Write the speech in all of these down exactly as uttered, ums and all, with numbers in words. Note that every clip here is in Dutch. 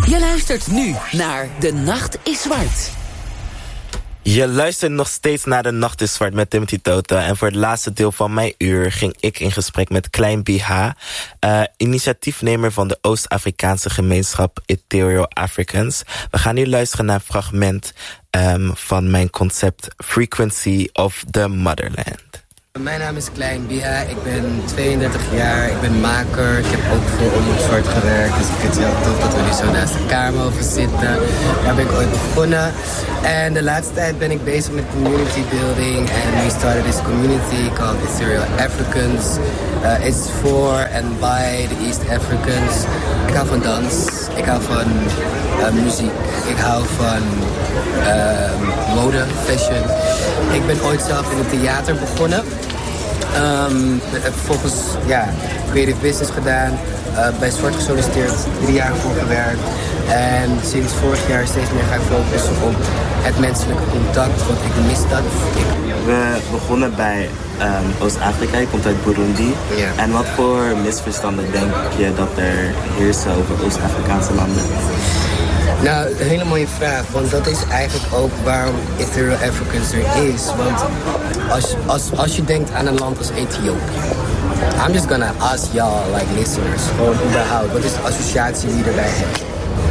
Je luistert nu naar De Nacht is Zwart. Je luistert nog steeds naar De Nacht is Zwart met Timothy Tota. En voor het laatste deel van mijn uur ging ik in gesprek met Klein B H, uh, initiatiefnemer van de Oost-Afrikaanse gemeenschap Ethereal Africans. We gaan nu luisteren naar een fragment um, van mijn concept Frequency of the Motherland. Mijn naam is Klein B H, ik ben tweeëndertig jaar, ik ben maker. Ik heb ook voor Omroep Zwart gewerkt, dus ik vind het heel tof dat we nu zo naast elkaar mogen zitten. Daar ben ik ooit begonnen. En de laatste tijd ben ik bezig met community building. And we started this community called Ethereal Africans. Uh, it's for and by the East Africans. Ik hou van dans, ik hou van uh, muziek, ik hou van uh, mode, fashion. Ik ben ooit zelf in het theater begonnen. Um, heb vervolgens ja, creative business gedaan. Uh, bij Zwart gesolliciteerd, drie jaar voor gewerkt. En sinds vorig jaar steeds meer ga ik focussen op het menselijke contact, want ik mis dat. Ik... We begonnen bij um, Oost-Afrika, je komt uit Burundi. Ja. En wat voor misverstanden denk je dat er heersen over Oost-Afrikaanse landen? Nou, een hele mooie vraag, want dat is eigenlijk ook waarom Ethereal Africans er is. Want als, als, als je denkt aan een land als Ethiopië, I'm just gonna ask y'all, like listeners, gewoon überhaupt, wat is de associatie die je erbij hebt?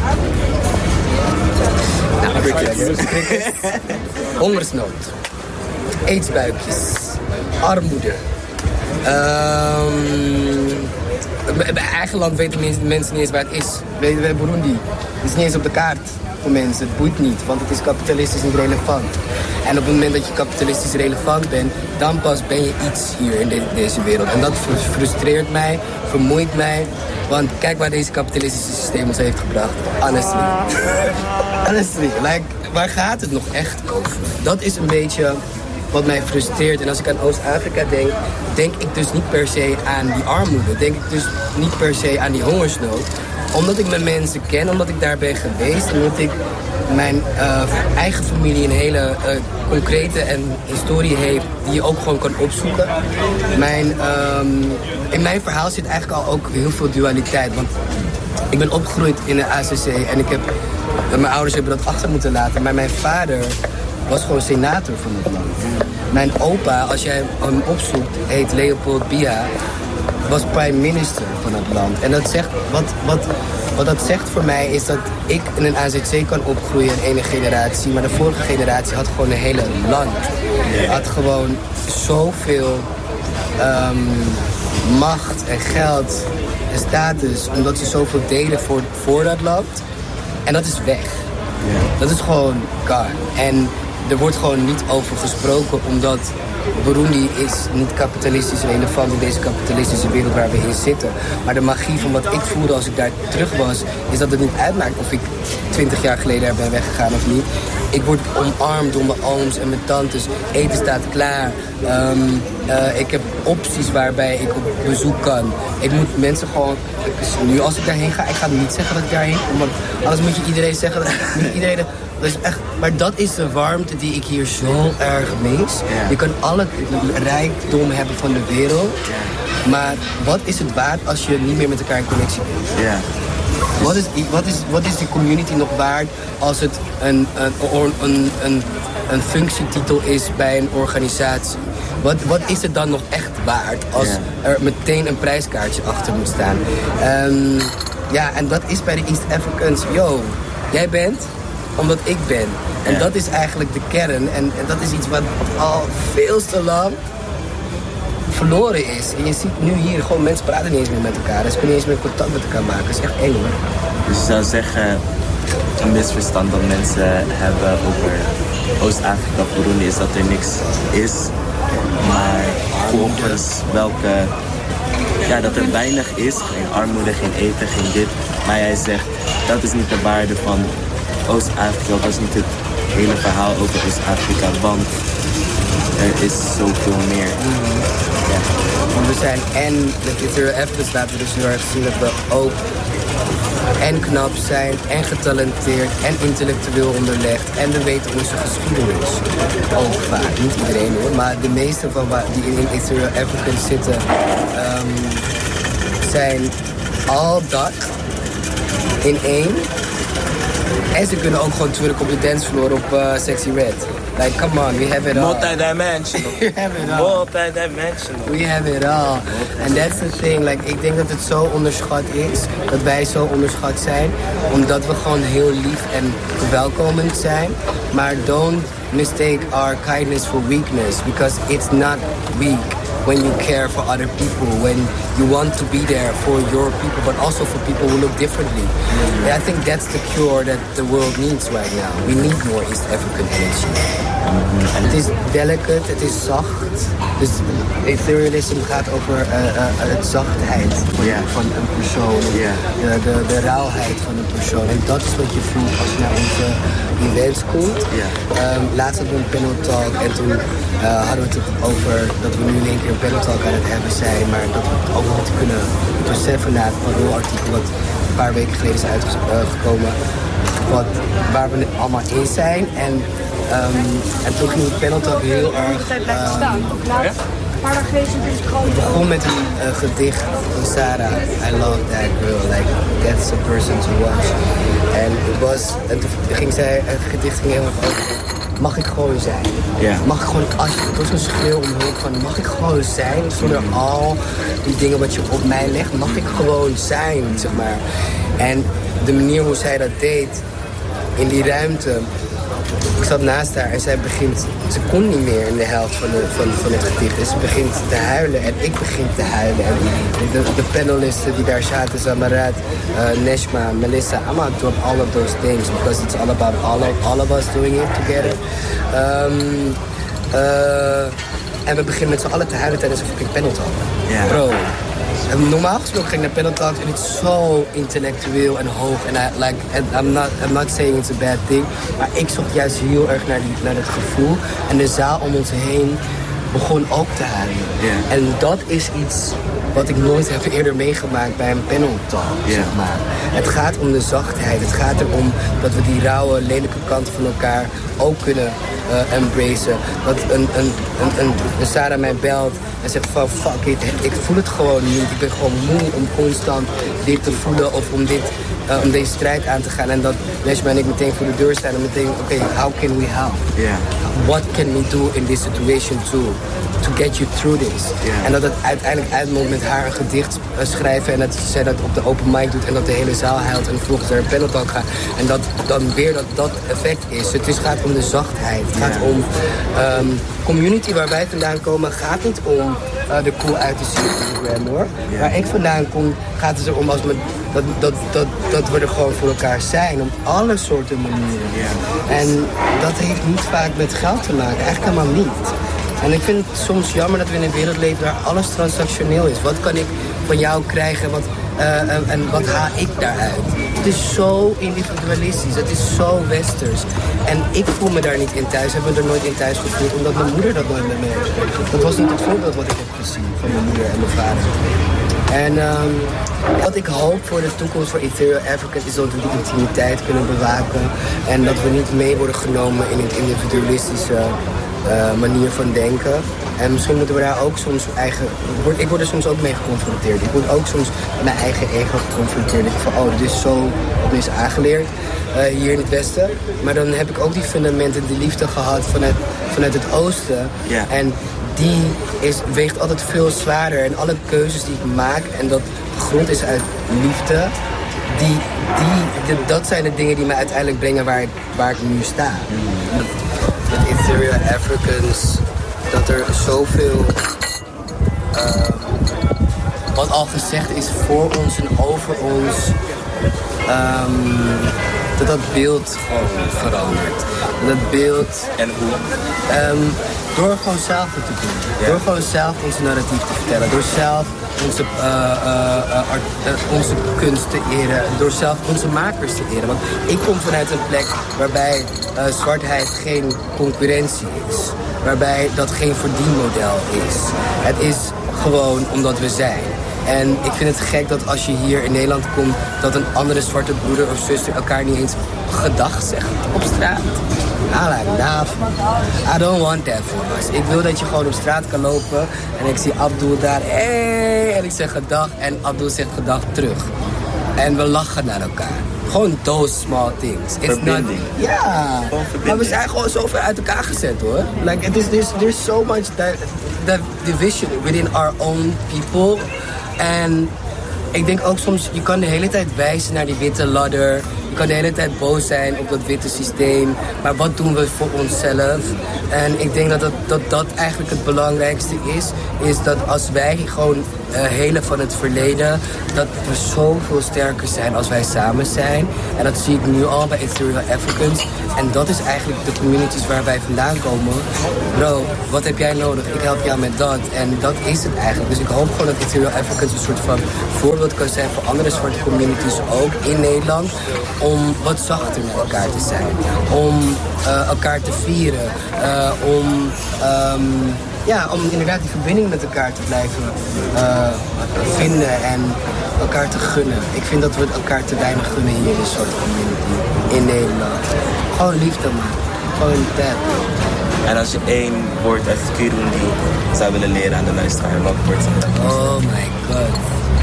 Nou, crickets. Hongersnood, aidsbuikjes, armoede. Um, bij eigen land weten mensen, mensen niet eens waar het is. Bij Burundi, het is niet eens op de kaart voor mensen. Het boeit niet, want het is kapitalistisch niet relevant. En op het moment dat je kapitalistisch relevant bent, dan pas ben je iets hier in de, deze wereld. En dat frustreert mij, vermoeit mij. Want kijk waar deze kapitalistische systeem ons heeft gebracht. Honestly. Honestly, like, waar gaat het nog echt over? Dat is een beetje wat mij frustreert. En als ik aan Oost-Afrika denk, denk ik dus niet per se aan die armoede. Denk ik dus niet per se aan die hongersnood. Omdat ik mijn mensen ken, omdat ik daar ben geweest. En omdat ik mijn uh, eigen familie een hele uh, concrete en historie heeft die je ook gewoon kan opzoeken. Mijn, um, in mijn verhaal zit eigenlijk al ook heel veel dualiteit. Want ik ben opgegroeid in de A C C en ik heb, mijn ouders hebben dat achter moeten laten. Maar mijn vader was gewoon senator van het land. Mijn opa, als jij hem opzoekt, heet Leopold Biya, was prime minister van het land. En dat zegt, wat, wat, wat dat zegt voor mij is dat ik in een A Z C kan opgroeien in ene generatie, maar de vorige generatie had gewoon een hele land. Had gewoon zoveel um, macht en geld en status, omdat ze zoveel deden voor, voor dat land. En dat is weg. Dat is gewoon gone. En er wordt gewoon niet over gesproken, omdat Burundi is niet kapitalistisch relevant in deze kapitalistische wereld waar we in zitten. Maar de magie van wat ik voelde als ik daar terug was, is dat het niet uitmaakt of ik twintig jaar geleden er ben weggegaan of niet. Ik word omarmd door mijn ooms en mijn tantes. Eten staat klaar. Um, uh, ik heb opties waarbij ik op bezoek kan. Ik moet mensen gewoon... Nu als ik daarheen ga, ik ga niet zeggen dat ik daarheen kom. Want anders moet je iedereen zeggen... Dat, moet iedereen, dat is echt, maar dat is de warmte die ik hier zo erg mis. Je kan alle rijkdom hebben van de wereld. Maar wat is het waard als je niet meer met elkaar in connectie bent? Ja. Wat is, wat, is, wat is die community nog waard als het een, een, een, een, een functietitel is bij een organisatie? Wat, wat is het dan nog echt waard als yeah. er meteen een prijskaartje achter moet staan? Um, ja, en dat is bij de East Africans. Yo, jij bent omdat ik ben. En yeah. dat is eigenlijk de kern. En, en dat is iets wat al veel te lang verloren is. En je ziet nu hier gewoon mensen praten niet eens meer met elkaar. Ze kunnen niet eens meer contact met elkaar maken. Dat is echt eng hoor. Dus je zou zeggen, een misverstand dat mensen hebben over Oost-Afrika of Burundi is dat er niks is. Maar volgens welke, ja, dat er weinig is, geen armoede, geen eten, geen dit. Maar jij zegt, dat is niet de waarde van Oost-Afrika, dat is niet het hele verhaal over Oost-Afrika, want er is zoveel meer. Mm-hmm. Ja. Want we zijn en, met Ethereal Africans laten we dus heel erg zien dat we ook en knap zijn, en getalenteerd, en intellectueel onderlegd. En we weten onze geschiedenis. Ook vaak, niet iedereen hoor, maar de meeste van waar, die in Ethereal Africans zitten, um, zijn al dat in één En ze kunnen ook gewoon twerken op de dancefloor op uh, Sexy Red. Like, come on, we have it all. Multidimensional. We have it all. Multidimensional. We have it all. And that's the thing. Like, ik denk dat het zo onderschat is. Dat wij zo onderschat zijn. Omdat we gewoon heel lief en welkomend zijn. Maar don't mistake our kindness for weakness. Because it's not weak. When you care for other people, when you want to be there for your people, but also for people who look differently. Mm-hmm. And I think that's the cure that the world needs right now. We need more East African energy. Mm-hmm. Het is delicate, het is zacht. Dus etherealism gaat over uh, uh, het zachtheid van, yeah. van een persoon. Yeah. De, de, de rauwheid van een persoon. En dat is wat je voelt als je naar onze events komt. Yeah. Um, laatst hadden we een panel talk en toen uh, hadden we het over dat we nu in één keer een panel talk aan het hebben zijn. Maar dat we het ook moeten kunnen beseffen na het parool-artikel wat een paar weken geleden is uitgekomen. Wat, waar we allemaal in zijn. En Um, en toen ging het panel talk heel erg... Um, het begon met een uh, gedicht van Sarah. I love that girl, like that's a person to watch. En het was... En toen ging zij... Het gedicht ging heel erg over... Mag ik gewoon zijn? Yeah. Mag ik gewoon... Als, het was een schreeuw om hulp van... Mag ik gewoon zijn? Zonder al die dingen wat je op mij legt. Mag ik gewoon zijn, zeg maar. En de manier hoe zij dat deed... In die ruimte... Ik zat naast haar en zij begint... Ze kon niet meer in de helft van, de, van, van het gedicht. En ze begint te huilen en ik begin te huilen. En de, de panelisten die daar zaten, Zamarat, uh, Neshma, Melissa... I'm gonna drop all of those things because it's all about all of, all of us doing it together. Um, uh, en we beginnen met z'n allen te huilen tijdens een fucking panel talk. Yeah. Bro. En normaal gesproken ging ik naar panel talks en het is zo intellectueel en hoog. En I, like, I'm not, I'm not saying it's a bad thing. Maar ik zocht juist heel erg naar, die, naar het gevoel. En de zaal om ons heen begon ook te huilen. Yeah. En dat is iets wat ik nooit heb eerder meegemaakt bij een panel talk, yeah. zeg maar. Het gaat om de zachtheid. Het gaat erom dat we die rauwe, lelijke kanten van elkaar ook kunnen uh, embracen. Dat een, een, een, een, een Sarah mij belt en zegt van fuck it, ik voel het gewoon niet. Ik ben gewoon moe om constant dit te voelen of om, dit, uh, om deze strijd aan te gaan. En dat Neshma en ik meteen voor de deur staan en meteen, oké, okay, how can we help? Yeah. What can we do in this situation too? To get you through this. Yeah. En dat het uiteindelijk uitmondt met haar een gedicht uh, schrijven en dat zij dat op de open mic doet en dat de hele zaal huilt en vervolgens naar een panel talk gaat. En dat dan weer dat, dat effect is. Het is, gaat om de zachtheid. Het gaat om um, community waar wij vandaan komen. Gaat niet om uh, de cool uit te zien op Instagram hoor. Yeah. Waar ik vandaan kom gaat het erom als me, dat, dat, dat, dat we er gewoon voor elkaar zijn. Op alle soorten manieren. Yeah. En dat heeft niet vaak met geld te maken. Eigenlijk helemaal niet. En ik vind het soms jammer dat we in een wereld leven waar alles transactioneel is. Wat kan ik van jou krijgen wat, uh, en, en wat haal ik daaruit? Het is zo individualistisch, het is zo westers. En ik voel me daar niet in thuis, heb me er nooit in thuis gevoeld, omdat mijn moeder dat nooit met me heeft gekregen. Dat was niet het voorbeeld wat ik heb gezien van mijn moeder en mijn vader. En um, wat ik hoop voor de toekomst voor Ethereal Africa is dat we die intimiteit kunnen bewaken. En dat we niet mee worden genomen in het individualistische uh, manier van denken. En misschien moeten we daar ook soms eigen... Ik word er soms ook mee geconfronteerd. Ik word ook soms met mijn eigen ego geconfronteerd. Ik van, oh, dit is zo wat is aangeleerd uh, hier in het Westen. Maar dan heb ik ook die fundamenten, die liefde gehad vanuit, vanuit het Oosten. Yeah. En die is, weegt altijd veel zwaarder. En alle keuzes die ik maak, en dat gegrond is uit liefde... Die, die, de, dat zijn de dingen die me uiteindelijk brengen waar ik, waar ik nu sta. Mm. Met Ethereal Africans... dat er zoveel, uh, wat al gezegd is voor ons en over ons, um, dat dat beeld gewoon verandert. Dat beeld... En hoe? Um, door gewoon zelf het te doen. Ja. Door gewoon zelf onze narratief te vertellen. Door zelf onze, uh, uh, uh, art, uh, onze kunst te eren. Door zelf onze makers te eren. Want ik kom vanuit een plek waarbij uh, zwartheid geen concurrentie is. Waarbij dat geen verdienmodel is. Het is gewoon omdat we zijn. En ik vind het gek dat als je hier in Nederland komt... dat een andere zwarte broeder of zuster elkaar niet eens gedag zegt op straat. I like that. I don't want that for us. Ik wil dat je gewoon op straat kan lopen en ik zie Abdul daar. Hey, en ik zeg gedag en Abdul zegt gedag terug. En we lachen naar elkaar. Gewoon those small things. It's Verbinding. not, ja, maar we zijn gewoon zo ver uit elkaar gezet hoor. Like, it is, there's, there's so much that, that division within our own people. En ik denk ook soms, je kan de hele tijd wijzen naar die witte ladder. Je kan de hele tijd boos zijn op dat witte systeem. Maar wat doen we voor onszelf? En ik denk dat dat, dat, dat eigenlijk het belangrijkste is. Is dat als wij gewoon uh, helen van het verleden, dat we zoveel sterker zijn als wij samen zijn. En dat zie ik nu al bij Ethereal Africans. En dat is eigenlijk de communities waar wij vandaan komen. Bro, wat heb jij nodig? Ik help jou met dat. En dat is het eigenlijk. Dus ik hoop gewoon dat Ethereal Africans een soort van voorbeeld kan zijn voor andere zwarte communities ook in Nederland. Om wat zachter met elkaar te zijn. Om uh, elkaar te vieren. Uh, om, um, ja, om inderdaad die verbinding met elkaar te blijven uh, vinden en elkaar te gunnen. Ik vind dat we het elkaar te weinig gunnen hier in een soort community in Nederland. Gewoon liefde man. Gewoon dat. En als je één woord uit het Kirundi zou willen leren aan de luisteraar, wat woord zou dat? Oh my god.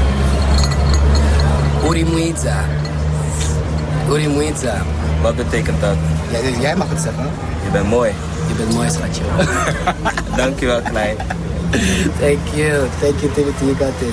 Urimuiza. Urimuiza. Wat betekent dat? Ja, dus jij mag het zeggen. Je bent mooi. Je bent mooi, schatje. Dankjewel, Klein. Thank you. Thank you, Timothy. You got this.